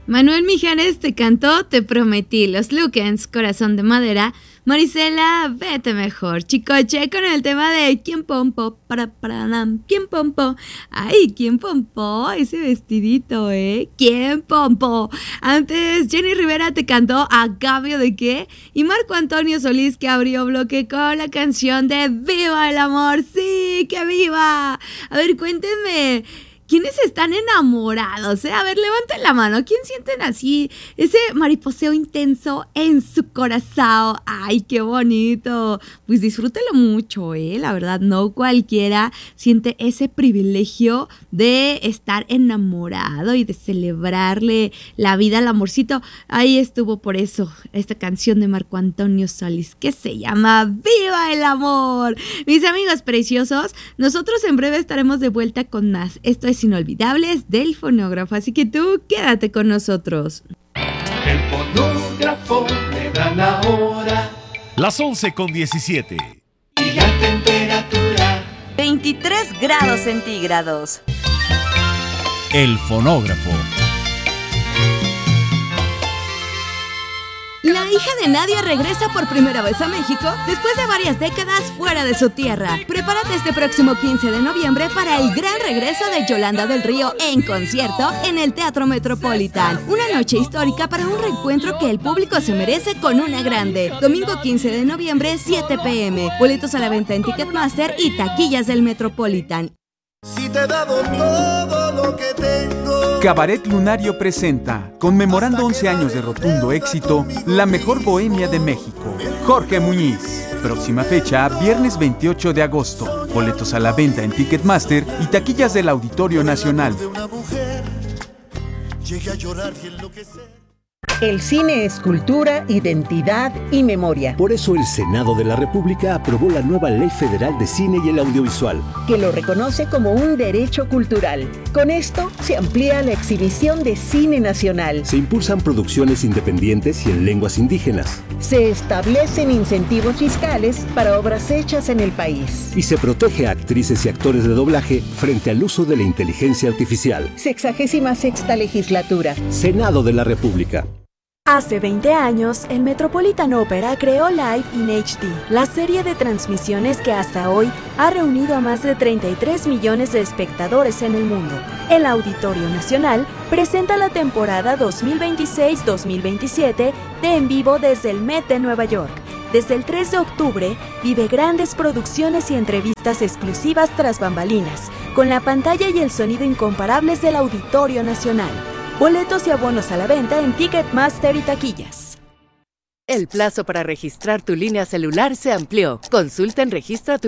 Manuel Mijares te cantó Te Prometí, Los Lukens, Corazón de Madera, Marisela, Vete Mejor, Chicoche con el tema de ¿Quién pompo? ¿Quién pompo? Ay, ¿quién pompo? Ese vestidito, ¿Quién pompo? Antes, Jenny Rivera te cantó ¿A cambio de qué? Y Marco Antonio Solís que abrió bloque con la canción de ¡Viva el amor! ¡Sí, que viva! A ver, cuéntenme, ¿quiénes están enamorados? A ver, levanten la mano. ¿Quién sienten así ese mariposeo intenso en su corazón? ¡Ay, qué bonito! Pues disfrútelo mucho, La verdad, no cualquiera siente ese privilegio de estar enamorado y de celebrarle la vida al amorcito. Ahí estuvo por eso esta canción de Marco Antonio Solís que se llama ¡Viva el amor! Mis amigos preciosos, nosotros en breve estaremos de vuelta con más. Esto es Inolvidables del Fonógrafo, así que tú quédate con nosotros. El fonógrafo me da la hora. Las 11:17. Y la temperatura 23 grados centígrados. El fonógrafo. La hija de Nadia regresa por primera vez a México después de varias décadas fuera de su tierra. Prepárate este próximo 15 de noviembre para el gran regreso de Yolanda del Río en concierto en el Teatro Metropolitan. Una noche histórica para un reencuentro que el público se merece con una grande. Domingo 15 de noviembre, 7 p.m. Boletos a la venta en Ticketmaster y taquillas del Metropolitan. Si te he dado todo lo que tengo. Cabaret Lunario presenta, conmemorando 11 años de rotundo éxito, la mejor bohemia de México. Jorge Muñiz. Próxima fecha, viernes 28 de agosto. Boletos a la venta en Ticketmaster y taquillas del Auditorio Nacional. El cine es cultura, identidad y memoria. Por eso el Senado de la República aprobó la nueva Ley Federal de Cine y el Audiovisual, que lo reconoce como un derecho cultural. Con esto se amplía la exhibición de cine nacional. Se impulsan producciones independientes y en lenguas indígenas. Se establecen incentivos fiscales para obras hechas en el país. Y se protege a actrices y actores de doblaje frente al uso de la inteligencia artificial. 66ª legislatura. Senado de la República. Hace 20 años, el Metropolitan Opera creó Live in HD, la serie de transmisiones que hasta hoy ha reunido a más de 33 millones de espectadores en el mundo. El Auditorio Nacional presenta la temporada 2026-2027 de En Vivo desde el Met de Nueva York. Desde el 3 de octubre, vive grandes producciones y entrevistas exclusivas tras bambalinas, con la pantalla y el sonido incomparables del Auditorio Nacional. Boletos y abonos a la venta en Ticketmaster y taquillas. El plazo para registrar tu línea celular se amplió. Consulta en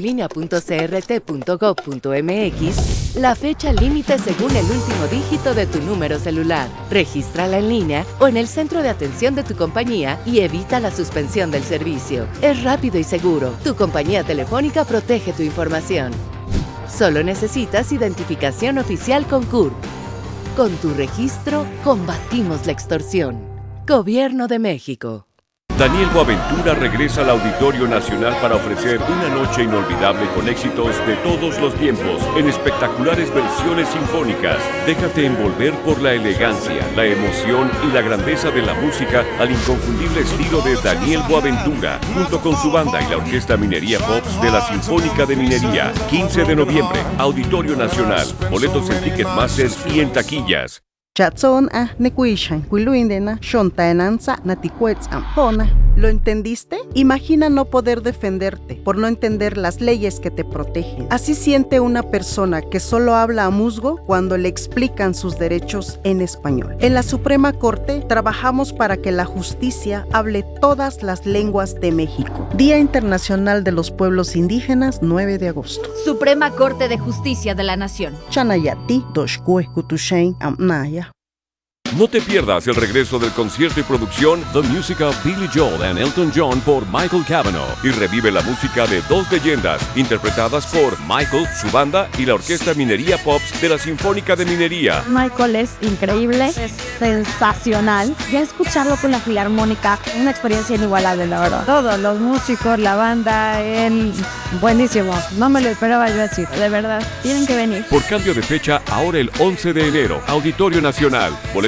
registratulinea.crt.gov.mx la fecha límite según el último dígito de tu número celular. Regístrala en línea o en el centro de atención de tu compañía y evita la suspensión del servicio. Es rápido y seguro. Tu compañía telefónica protege tu información. Solo necesitas identificación oficial con CURP. Con tu registro, combatimos la extorsión. Gobierno de México. Daniel Boaventura regresa al Auditorio Nacional para ofrecer una noche inolvidable con éxitos de todos los tiempos en espectaculares versiones sinfónicas. Déjate envolver por la elegancia, la emoción y la grandeza de la música al inconfundible estilo de Daniel Boaventura, junto con su banda y la Orquesta Minería Pops de la Sinfónica de Minería. 15 de noviembre, Auditorio Nacional. Boletos en Ticketmaster y en taquillas. Chatson nekuishan kuiluindena shontaenanza naticuetz ampona. ¿Lo entendiste? Imagina no poder defenderte por no entender las leyes que te protegen. Así siente una persona que solo habla a musgo cuando le explican sus derechos en español. En la Suprema Corte trabajamos para que la justicia hable todas las lenguas de México. Día Internacional de los Pueblos Indígenas, 9 de agosto. Suprema Corte de Justicia de la Nación. Chanayati, Doshkue, Kutushain, Amnaya. No te pierdas el regreso del concierto y producción The Music of Billy Joel and Elton John por Michael Cavanaugh y revive la música de dos leyendas interpretadas por Michael, su banda y la Orquesta Minería Pops de la Sinfónica de Minería. Michael es increíble, es sensacional. Ya escucharlo con la Filarmónica, una experiencia inigualable, la verdad. Todos los músicos, la banda, él, buenísimo. No me lo esperaba yo decir, de verdad. Tienen que venir. Por cambio de fecha, ahora el 11 de enero, Auditorio Nacional. Boletos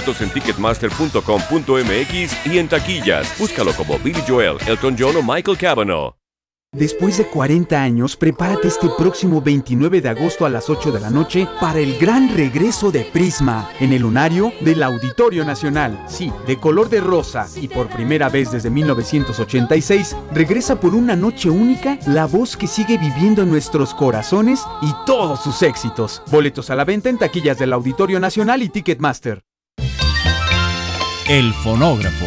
boletos en ticketmaster.com.mx y en taquillas. Búscalo como Billy Joel, Elton John o Michael Cavanaugh. Después de 40 años, prepárate este próximo 29 de agosto a las 8 de la noche para el gran regreso de Prisma en el lunario del Auditorio Nacional. Sí, de color de rosa y por primera vez desde 1986, regresa por una noche única la voz que sigue viviendo en nuestros corazones y todos sus éxitos. Boletos a la venta en taquillas del Auditorio Nacional y Ticketmaster. El fonógrafo.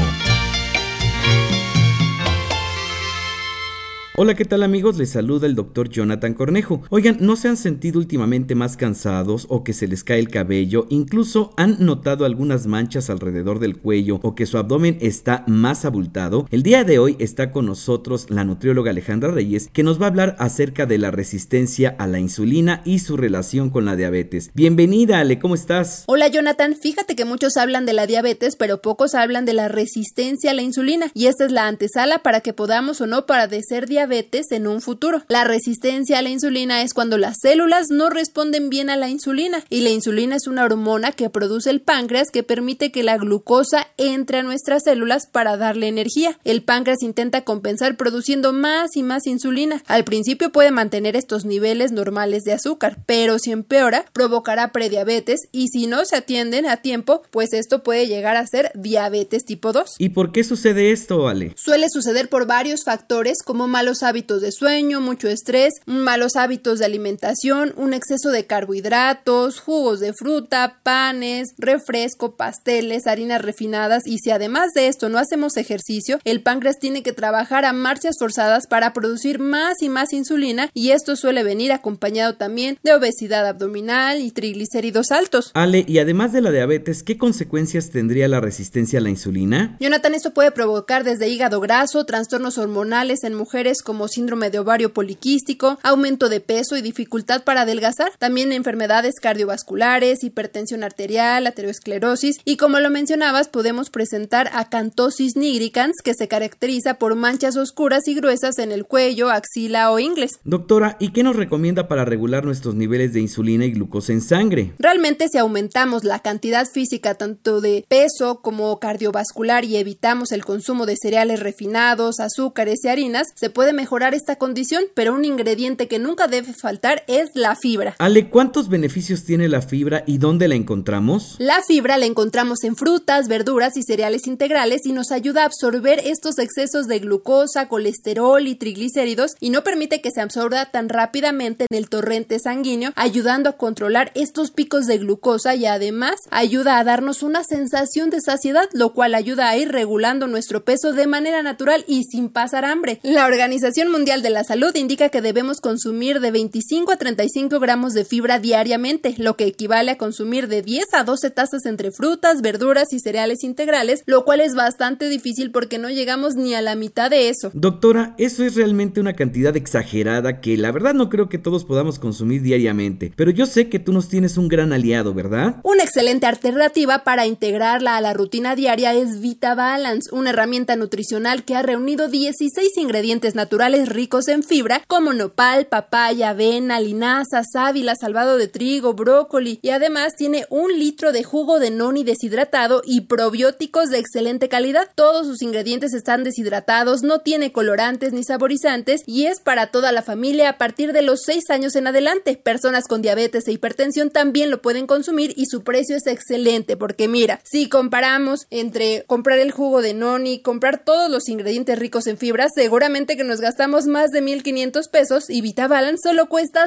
Hola, ¿qué tal amigos? Les saluda el Dr. Jonathan Cornejo. Oigan, ¿no se han sentido últimamente más cansados o que se les cae el cabello? Incluso han notado algunas manchas alrededor del cuello o que su abdomen está más abultado. El día de hoy está con nosotros la nutrióloga Alejandra Reyes, que nos va a hablar acerca de la resistencia a la insulina y su relación con la diabetes. Bienvenida, Ale, ¿cómo estás? Hola, Jonathan. Fíjate que muchos hablan de la diabetes, pero pocos hablan de la resistencia a la insulina, y esta es la antesala para que podamos o no padecer diabetes en un futuro. La resistencia a la insulina es cuando las células no responden bien a la insulina, y la insulina es una hormona que produce el páncreas que permite que la glucosa entre a nuestras células para darle energía. El páncreas intenta compensar produciendo más y más insulina. Al principio puede mantener estos niveles normales de azúcar, pero si empeora, provocará prediabetes, y si no se atienden a tiempo, pues esto puede llegar a ser diabetes tipo 2. ¿Y por qué sucede esto, Ale? Suele suceder por varios factores, como malos hábitos de sueño, mucho estrés, malos hábitos de alimentación, un exceso de carbohidratos, jugos de fruta, panes, refresco, pasteles, harinas refinadas, y si además de esto no hacemos ejercicio, el páncreas tiene que trabajar a marchas forzadas para producir más y más insulina, y esto suele venir acompañado también de obesidad abdominal y triglicéridos altos. Ale, y además de la diabetes, ¿qué consecuencias tendría la resistencia a la insulina? Jonathan, esto puede provocar desde hígado graso, trastornos hormonales en mujeres como síndrome de ovario poliquístico, aumento de peso y dificultad para adelgazar, también enfermedades cardiovasculares, hipertensión arterial, aterosclerosis, y como lo mencionabas, podemos presentar acantosis nigricans, que se caracteriza por manchas oscuras y gruesas en el cuello, axila o ingles. Doctora, ¿y qué nos recomienda para regular nuestros niveles de insulina y glucosa en sangre? Realmente, si aumentamos la cantidad física tanto de peso como cardiovascular y evitamos el consumo de cereales refinados, azúcares y harinas, se puede mejorar esta condición, pero un ingrediente que nunca debe faltar es la fibra. Ale, ¿cuántos beneficios tiene la fibra y dónde la encontramos? La fibra la encontramos en frutas, verduras y cereales integrales, y nos ayuda a absorber estos excesos de glucosa, colesterol y triglicéridos, y no permite que se absorba tan rápidamente en el torrente sanguíneo, ayudando a controlar estos picos de glucosa, y además ayuda a darnos una sensación de saciedad, lo cual ayuda a ir regulando nuestro peso de manera natural y sin pasar hambre. La Organización Mundial de la Salud indica que debemos consumir de 25 a 35 gramos de fibra diariamente, lo que equivale a consumir de 10 a 12 tazas entre frutas, verduras y cereales integrales, lo cual es bastante difícil porque no llegamos ni a la mitad de eso. Doctora, eso es realmente una cantidad exagerada que la verdad no creo que todos podamos consumir diariamente, pero yo sé que tú nos tienes un gran aliado, ¿verdad? Una excelente alternativa para integrarla a la rutina diaria es VitaBalance, una herramienta nutricional que ha reunido 16 ingredientes naturales ricos en fibra, como nopal, papaya, avena, linaza, sábila, salvado de trigo, brócoli, y además tiene 1 litro de jugo de noni deshidratado y probióticos de excelente calidad. Todos sus ingredientes están deshidratados, no tiene colorantes ni saborizantes, y es para toda la familia a partir de los 6 años en adelante. Personas con diabetes e hipertensión también lo pueden consumir, y su precio es excelente, porque mira, si comparamos entre comprar el jugo de noni, comprar todos los ingredientes ricos en fibra, seguramente que nos gastamos más de 1,500 pesos, y VitaBalance solo cuesta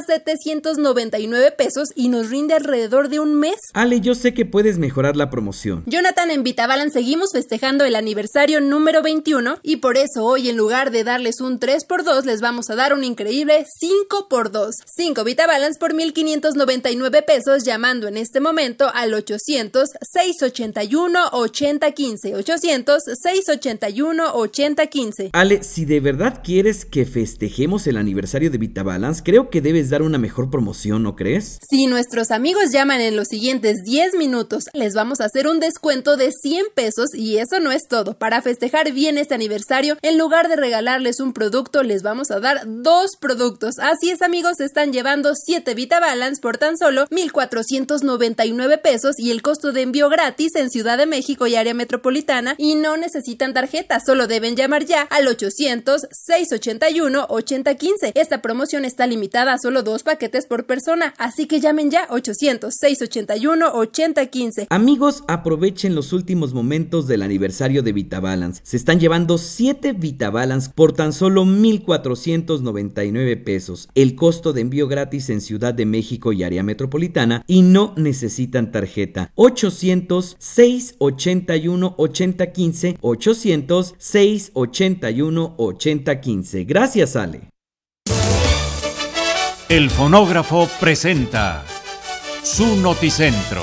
799 pesos y nos rinde alrededor de un mes. Ale, yo sé que puedes mejorar la promoción. Jonathan, en VitaBalance seguimos festejando el aniversario número 21, y por eso hoy, en lugar de darles un 3x2, les vamos a dar un increíble 5x2. 5 VitaBalance por 1,599 pesos, llamando en este momento al 800-681-8015. 800-681-8015. Ale, si de verdad quieres quieres que festejemos el aniversario de VitaBalance, creo que debes dar una mejor promoción, ¿no crees? Si nuestros amigos llaman en los siguientes 10 minutos, les vamos a hacer un descuento de 100 pesos y eso no es todo. Para festejar bien este aniversario, en lugar de regalarles un producto, les vamos a dar 2 productos. Así es, amigos, se están llevando 7 VitaBalance por tan solo 1,499 pesos y el costo de envío gratis en Ciudad de México y área metropolitana, y no necesitan tarjeta, solo deben llamar ya al 800-681-8015. Esta promoción está limitada a solo 2 paquetes por persona, así que llamen ya 800-681-8015. Amigos, aprovechen los últimos momentos del aniversario de VitaBalance. Se están llevando 7 VitaBalance por tan solo 1,499 pesos. El costo de envío gratis en Ciudad de México y área metropolitana, y no necesitan tarjeta. 800-681-8015. 800-681-8015. Gracias, Ale. El fonógrafo presenta su noticentro.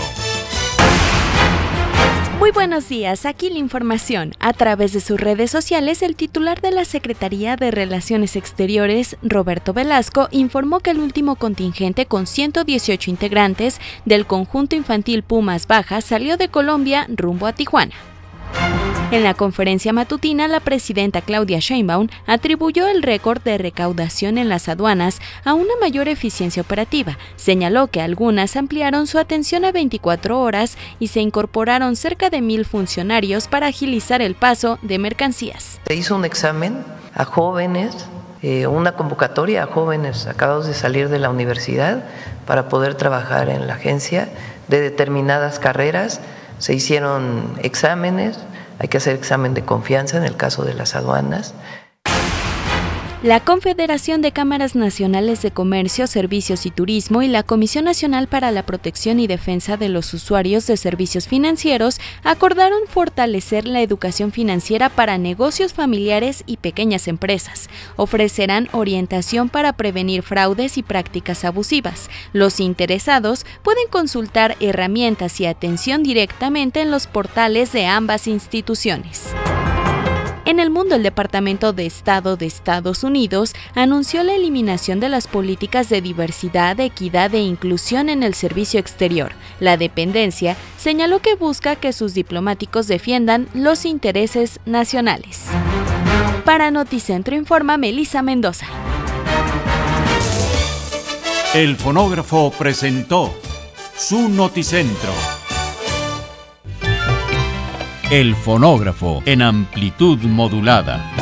Muy buenos días, aquí la información. A través de sus redes sociales, el titular de la Secretaría de Relaciones Exteriores, Roberto Velasco, informó que el último contingente con 118 integrantes del conjunto infantil Pumas Baja salió de Colombia rumbo a Tijuana. En la conferencia matutina, la presidenta Claudia Sheinbaum atribuyó el récord de recaudación en las aduanas a una mayor eficiencia operativa. Señaló que algunas ampliaron su atención a 24 horas y se incorporaron cerca de 1,000 funcionarios para agilizar el paso de mercancías. Se hizo un examen a jóvenes, una convocatoria a jóvenes acabados de salir de la universidad para poder trabajar en la agencia de determinadas carreras. Se hicieron exámenes. Hay que hacer examen de confianza en el caso de las aduanas. La Confederación de Cámaras Nacionales de Comercio, Servicios y Turismo y la Comisión Nacional para la Protección y Defensa de los Usuarios de Servicios Financieros acordaron fortalecer la educación financiera para negocios familiares y pequeñas empresas. Ofrecerán orientación para prevenir fraudes y prácticas abusivas. Los interesados pueden consultar herramientas y atención directamente en los portales de ambas instituciones. En el mundo, el Departamento de Estado de Estados Unidos anunció la eliminación de las políticas de diversidad, equidad e inclusión en el servicio exterior. La dependencia señaló que busca que sus diplomáticos defiendan los intereses nacionales. Para Noticentro informa Melissa Mendoza. El fonógrafo presentó su noticentro. El fonógrafo en amplitud modulada.